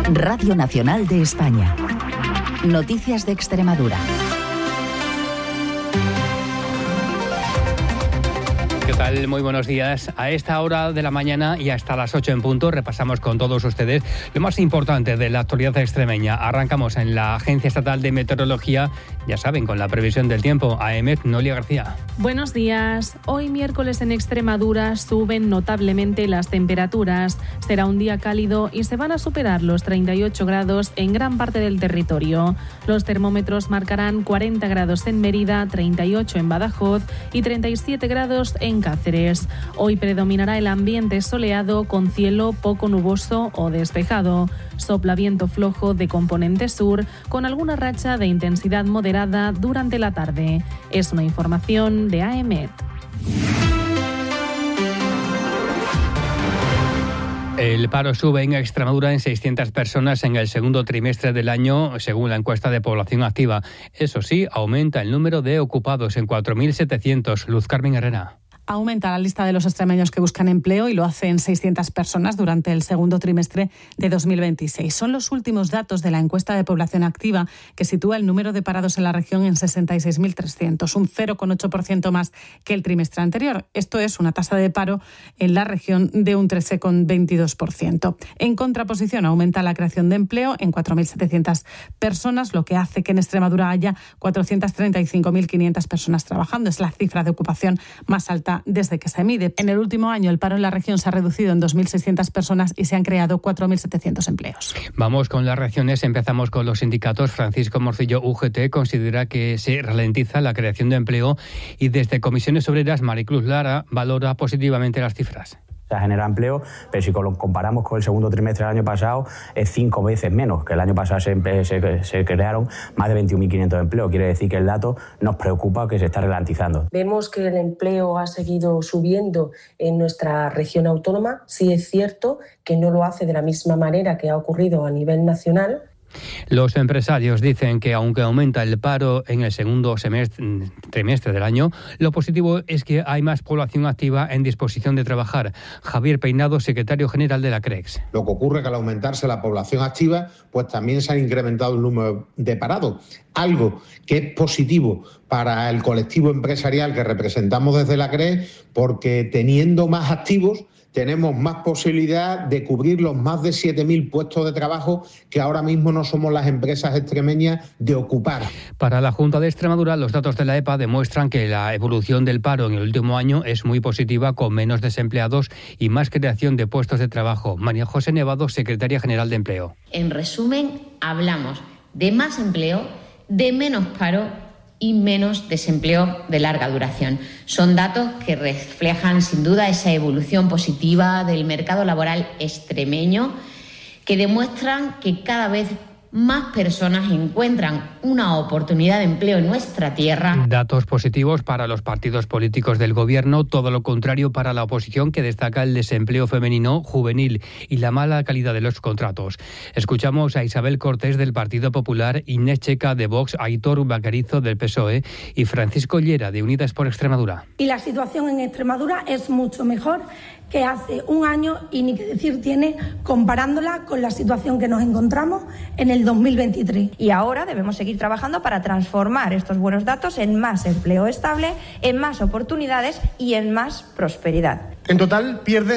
Radio Nacional de España. Noticias de Extremadura. ¿Qué tal? Muy buenos días. A esta hora de la mañana y hasta las 8 en punto repasamos con todos ustedes lo más importante de la actualidad extremeña. Arrancamos en la Agencia Estatal de Meteorología, ya saben, con la previsión del tiempo. AEMET, Noelia García. Buenos días. Hoy miércoles en Extremadura suben notablemente las temperaturas. Será un día cálido y se van a superar los 38 grados en gran parte del territorio. Los termómetros marcarán 40 grados en Mérida, 38 en Badajoz y 37 grados en Cáceres. Hoy predominará el ambiente soleado con cielo poco nuboso o despejado. Sopla viento flojo de componente sur con alguna racha de intensidad moderada durante la tarde. Es una información de AEMET. El paro sube en Extremadura en 600 personas en el segundo trimestre del año, según la encuesta de población activa. Eso sí, aumenta el número de ocupados en 4.700. Luz Carmen Herrera. Aumenta la lista de los extremeños que buscan empleo y lo hace en 600 personas durante el segundo trimestre de 2026. Son los últimos datos de la encuesta de población activa que sitúa el número de parados en la región en 66.300, un 0,8% más que el trimestre anterior. Esto es una tasa de paro en la región de un 13,22%. En contraposición, aumenta la creación de empleo en 4.700 personas, lo que hace que en Extremadura haya 435.500 personas trabajando. Es la cifra de ocupación más alta desde que se mide. En el último año, el paro en la región se ha reducido en 2.600 personas y se han creado 4.700 empleos. Vamos con las reacciones. Empezamos con los sindicatos. Francisco Morcillo, UGT, considera que se ralentiza la creación de empleo y desde Comisiones Obreras, Maricruz Lara valora positivamente las cifras. Se ha generado empleo, pero si lo comparamos con el segundo trimestre del año pasado, es 5 veces menos, que el año pasado se crearon más de 21.500 empleos. Quiere decir que el dato nos preocupa, que se está ralentizando. Vemos que el empleo ha seguido subiendo en nuestra región autónoma. Sí es cierto que no lo hace de la misma manera que ha ocurrido a nivel nacional. Los empresarios dicen que aunque aumenta el paro en el segundo trimestre del año, lo positivo es que hay más población activa en disposición de trabajar. Javier Peinado, secretario general de la CREX. Lo que ocurre es que al aumentarse la población activa, pues también se ha incrementado el número de parados. Algo que es positivo para el colectivo empresarial que representamos desde la CREX, porque teniendo más activos, tenemos más posibilidad de cubrir los más de 7.000 puestos de trabajo que ahora mismo no somos las empresas extremeñas de ocupar. Para la Junta de Extremadura, los datos de la EPA demuestran que la evolución del paro en el último año es muy positiva, con menos desempleados y más creación de puestos de trabajo. María José Nevado, secretaria general de Empleo. En resumen, hablamos de más empleo, de menos paro y menos desempleo de larga duración. Son datos que reflejan sin duda esa evolución positiva del mercado laboral extremeño, que demuestran que cada vez más personas encuentran una oportunidad de empleo en nuestra tierra. Datos positivos para los partidos políticos del gobierno, todo lo contrario para la oposición, que destaca el desempleo femenino, juvenil y la mala calidad de los contratos. Escuchamos a Isabel Cortés del Partido Popular, Inés Checa de Vox, Aitor Bacarizo del PSOE y Francisco Llera de Unidas por Extremadura. Y la situación en Extremadura es mucho mejor que hace un año y ni que decir tiene comparándola con la situación que nos encontramos en el 2023. Y ahora debemos seguir trabajando para transformar estos buenos datos en más empleo estable, en más oportunidades y en más prosperidad. En total pierde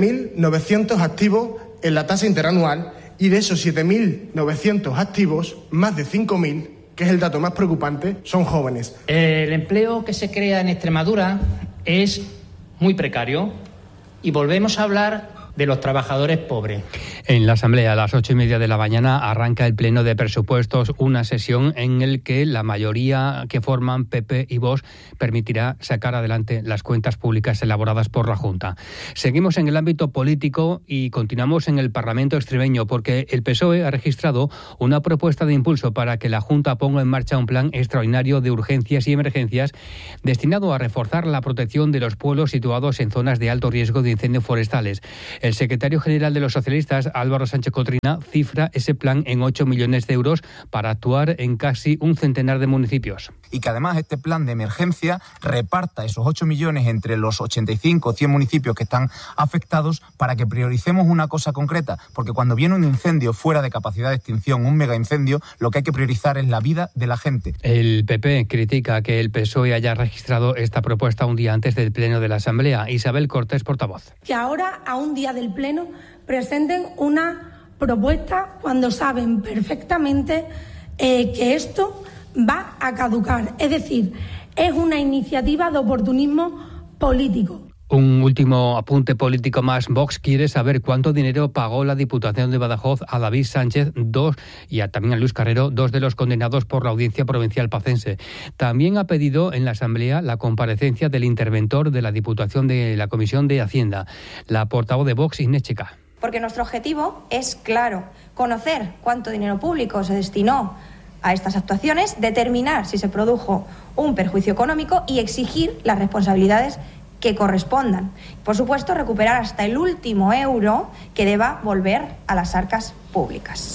7.900 activos en la tasa interanual y de esos 7.900 activos, más de 5.000, que es el dato más preocupante, son jóvenes. El empleo que se crea en Extremadura es muy precario. Y volvemos a hablar de los trabajadores pobres. En la Asamblea, a las 8:30 de la mañana, arranca el Pleno de Presupuestos, una sesión en la que la mayoría que forman PP y Vox permitirá sacar adelante las cuentas públicas elaboradas por la Junta. Seguimos en el ámbito político y continuamos en el Parlamento extremeño, porque el PSOE ha registrado una propuesta de impulso para que la Junta ponga en marcha un plan extraordinario de urgencias y emergencias destinado a reforzar la protección de los pueblos situados en zonas de alto riesgo de incendios forestales. El secretario general de los socialistas, Álvaro Sánchez Cotrina, cifra ese plan en 8 millones de euros para actuar en casi un centenar de municipios. Y que además este plan de emergencia reparta esos 8 millones entre los 85 o 100 municipios que están afectados para que prioricemos una cosa concreta, porque cuando viene un incendio fuera de capacidad de extinción, un mega incendio, lo que hay que priorizar es la vida de la gente. El PP critica que el PSOE haya registrado esta propuesta un día antes del pleno de la Asamblea. Isabel Cortés, portavoz. Que ahora, a un día del pleno, presenten una propuesta cuando saben perfectamente que esto va a caducar. Es decir, es una iniciativa de oportunismo político. Un último apunte político más. Vox quiere saber cuánto dinero pagó la Diputación de Badajoz a David Sánchez, también a Luis Carrero, 2 de los condenados por la Audiencia Provincial Pacense. También ha pedido en la Asamblea la comparecencia del interventor de la Diputación de la Comisión de Hacienda, la portavoz de Vox, Inés Checa. Porque nuestro objetivo es claro, conocer cuánto dinero público se destinó a estas actuaciones, determinar si se produjo un perjuicio económico y exigir las responsabilidades que correspondan. Por supuesto, recuperar hasta el último euro que deba volver a las arcas públicas.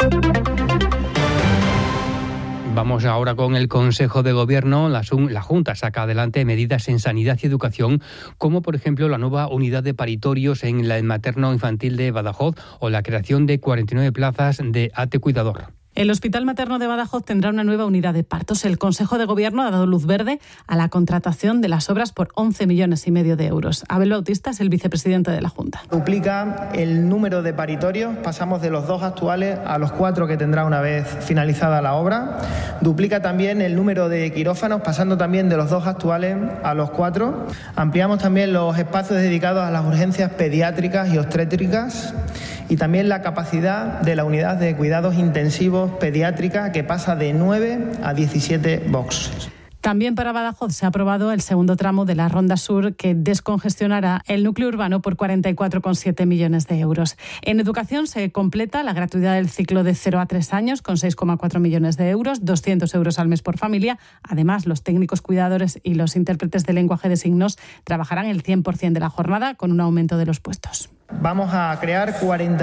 Vamos ahora con el Consejo de Gobierno. La Junta saca adelante medidas en sanidad y educación, como por ejemplo la nueva unidad de paritorios en el materno-infantil de Badajoz o la creación de 49 plazas de ATE Cuidador. El Hospital Materno de Badajoz tendrá una nueva unidad de partos. El Consejo de Gobierno ha dado luz verde a la contratación de las obras por 11,5 millones de euros. Abel Bautista es el vicepresidente de la Junta. Duplica el número de paritorios, pasamos de los 2 actuales a los 4 que tendrá una vez finalizada la obra. Duplica también el número de quirófanos, pasando también de los 2 actuales a los 4. Ampliamos también los espacios dedicados a las urgencias pediátricas y obstétricas. Y también la capacidad de la unidad de cuidados intensivos pediátrica, que pasa de 9 a 17 boxes. También para Badajoz se ha aprobado el segundo tramo de la Ronda Sur, que descongestionará el núcleo urbano por 44,7 millones de euros. En educación se completa la gratuidad del ciclo de 0 a 3 años con 6,4 millones de euros, 200 euros al mes por familia. Además, los técnicos cuidadores y los intérpretes de lenguaje de signos trabajarán el 100% de la jornada con un aumento de los puestos. Vamos a crear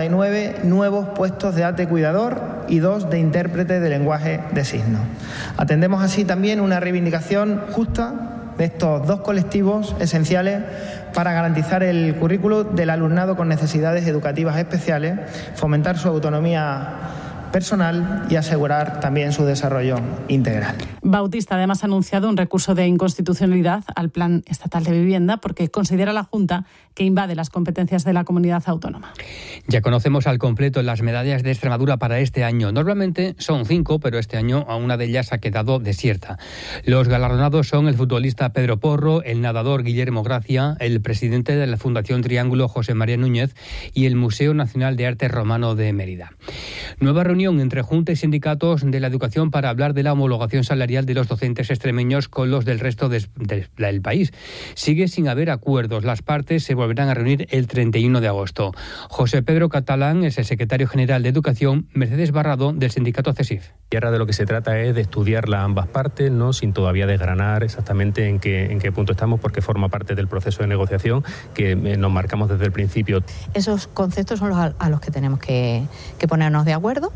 49 nuevos puestos de ATE Cuidador y 2 de intérprete de lenguaje de signos. Atendemos así también una reivindicación justa de estos 2 colectivos esenciales para garantizar el currículo del alumnado con necesidades educativas especiales, fomentar su autonomía personal y asegurar también su desarrollo integral. Bautista además ha anunciado un recurso de inconstitucionalidad al Plan Estatal de Vivienda porque considera la Junta que invade las competencias de la comunidad autónoma. Ya conocemos al completo las medallas de Extremadura para este año. Normalmente son 5, pero este año a una de ellas ha quedado desierta. Los galardonados son el futbolista Pedro Porro, el nadador Guillermo Gracia, el presidente de la Fundación Triángulo José María Núñez y el Museo Nacional de Arte Romano de Mérida. Nueva reunión entre Junta y sindicatos de la educación para hablar de la homologación salarial de los docentes extremeños con los del resto del país. Sigue sin haber acuerdos. Las partes se volverán a reunir el 31 de agosto. José Pedro Catalán es el secretario general de Educación, Mercedes Barrado del sindicato CESIF. Y ahora de lo que se trata es de estudiarla ambas partes, ¿no? Sin todavía desgranar exactamente en qué punto estamos, porque forma parte del proceso de negociación que nos marcamos desde el principio. Esos conceptos son a los que tenemos que ponernos de acuerdo.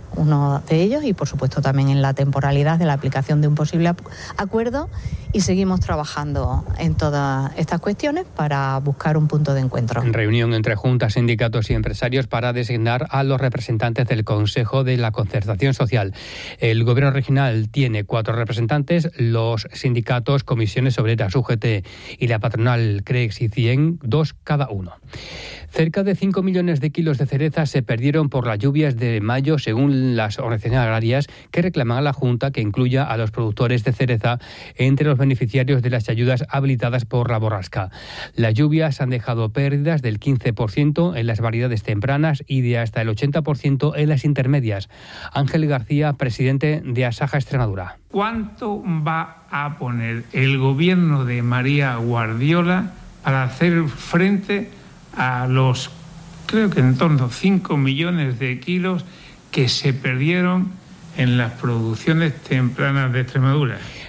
Uno de ellos y por supuesto también en la temporalidad de la aplicación de un posible acuerdo, y seguimos trabajando en todas estas cuestiones para buscar un punto de encuentro. Reunión entre juntas, sindicatos y empresarios para designar a los representantes del Consejo de la Concertación Social. El Gobierno regional tiene 4 representantes, los sindicatos, comisiones obreras, UGT y la patronal CREX y CIEN, 2 cada uno. Cerca de 5 millones de kilos de cereza se perdieron por las lluvias de mayo, según las organizaciones agrarias, que reclaman a la Junta que incluya a los productores de cereza entre los beneficiarios de las ayudas habilitadas por la borrasca. Las lluvias han dejado pérdidas del 15% en las variedades tempranas y de hasta el 80% en las intermedias. Ángel García, presidente de Asaja Extremadura. ¿Cuánto va a poner el gobierno de María Guardiola para hacer frente a los, creo que en torno a 5 millones de kilos que se perdieron en las producciones tempranas de Extremadura?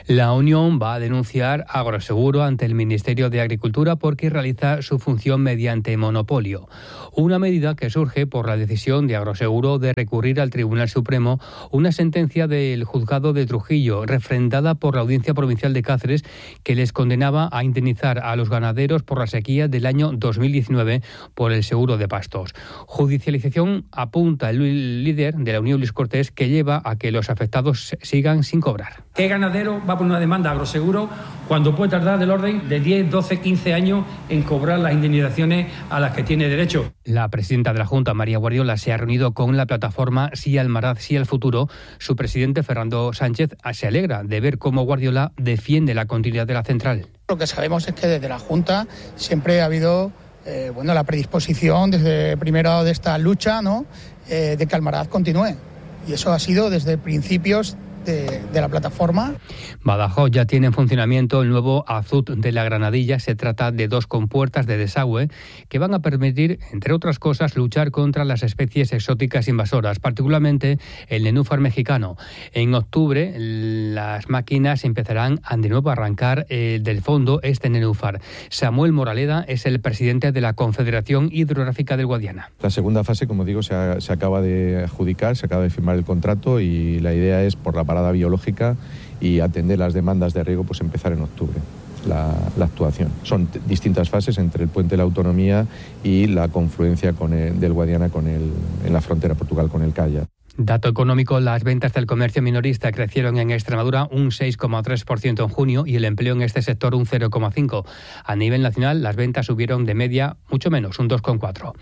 La Unión va a denunciar Agroseguro ante el Ministerio de Agricultura porque realiza su función mediante monopolio. Una medida que surge por la decisión de Agroseguro de recurrir al Tribunal Supremo una sentencia del Juzgado de Trujillo, refrendada por la Audiencia Provincial de Cáceres, que les condenaba a indemnizar a los ganaderos por la sequía del año 2019 por el seguro de pastos. Judicialización, apunta el líder de la Unión, Luis Cortés, que lleva a que los afectados sigan sin cobrar. ¿Qué ganadero va a poner una demanda a Agroseguro cuando puede tardar del orden de 10, 12, 15 años en cobrar las indemnizaciones a las que tiene derecho? La presidenta de la Junta, María Guardiola, se ha reunido con la plataforma Sí al Maraz, Sí al Futuro. Su presidente, Fernando Sánchez, se alegra de ver cómo Guardiola defiende la continuidad de la central. Lo que sabemos es que desde la Junta siempre ha habido la predisposición desde primero de esta lucha, ¿no? De que Almaraz continúe. Y eso ha sido desde principios de la plataforma. Badajoz ya tiene en funcionamiento el nuevo azud de la Granadilla. Se trata de 2 compuertas de desagüe que van a permitir, entre otras cosas, luchar contra las especies exóticas invasoras, particularmente el nenúfar mexicano. En octubre las máquinas empezarán de nuevo a arrancar del fondo este nenúfar. Samuel Moraleda es el presidente de la Confederación Hidrográfica del Guadiana. La segunda fase, como digo, se acaba de adjudicar, se acaba de firmar el contrato y la idea es, por la parada biológica y atender las demandas de riego, pues empezar en octubre la actuación. Son distintas fases entre el puente de la Autonomía y la confluencia del Guadiana en la frontera Portugal con el Caya. Dato económico, las ventas del comercio minorista crecieron en Extremadura un 6,3% en junio y el empleo en este sector un 0,5%. A nivel nacional, las ventas subieron de media mucho menos, un 2,4%.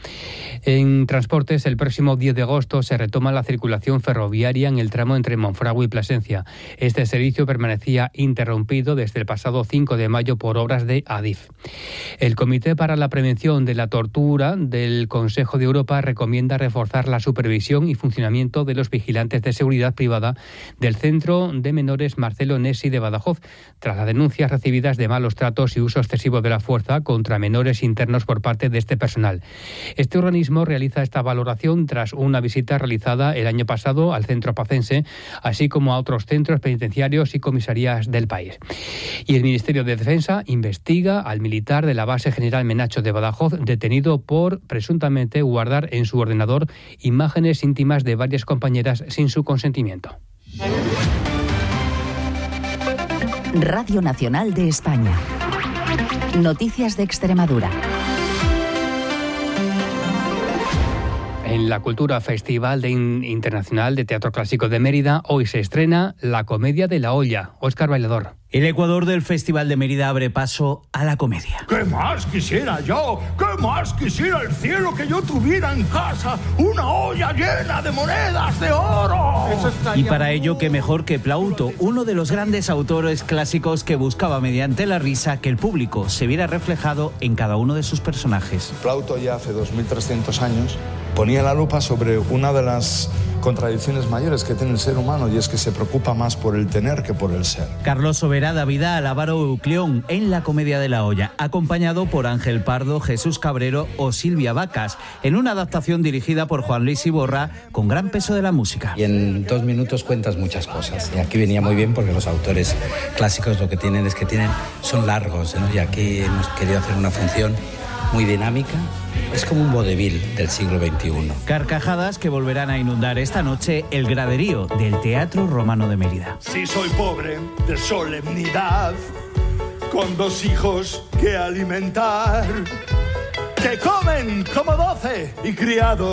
En transportes, el próximo 10 de agosto se retoma la circulación ferroviaria en el tramo entre Monfragüe y Plasencia. Este servicio permanecía interrumpido desde el pasado 5 de mayo por obras de Adif. El Comité para la Prevención de la Tortura del Consejo de Europa recomienda reforzar la supervisión y funcionamiento de los vigilantes de seguridad privada del Centro de Menores Marcelo Nessi de Badajoz, tras las denuncias recibidas de malos tratos y uso excesivo de la fuerza contra menores internos por parte de este personal. Este organismo realiza esta valoración tras una visita realizada el año pasado al centro pacense, así como a otros centros penitenciarios y comisarías del país. Y el Ministerio de Defensa investiga al militar de la base general Menacho de Badajoz, detenido por presuntamente guardar en su ordenador imágenes íntimas de varias compañeras sin su consentimiento. Radio Nacional de España. Noticias de Extremadura. En la Cultura Festival Internacional de Teatro Clásico de Mérida, hoy se estrena La Comedia de la Olla. Óscar Bailador. El Ecuador del Festival de Mérida abre paso a la comedia. ¿Qué más quisiera yo? ¿Qué más quisiera el cielo que yo tuviera en casa? Una olla llena de monedas de oro. Y para ello, qué mejor que Plauto, uno de los grandes autores clásicos que buscaba mediante la risa que el público se viera reflejado en cada uno de sus personajes. Plauto ya hace 2300 años ponía la lupa sobre una de las contradicciones mayores que tiene el ser humano, y es que se preocupa más por el tener que por el ser. Carlos Soberada Vidal, Álvaro Eucleón en La Comedia de la Olla, acompañado por Ángel Pardo, Jesús Cabrero o Silvia Vacas, en una adaptación dirigida por Juan Luis Iborra con gran peso de la música. Y en 2 minutos cuentas muchas cosas, y aquí venía muy bien porque los autores clásicos lo que tienen es que son largos, ¿no? Y aquí hemos querido hacer una función muy dinámica. Es como un vodevil del siglo XXI. Carcajadas que volverán a inundar esta noche el graderío del Teatro Romano de Mérida. Si soy pobre de solemnidad, con 2 hijos que alimentar, que comen como 12 y criados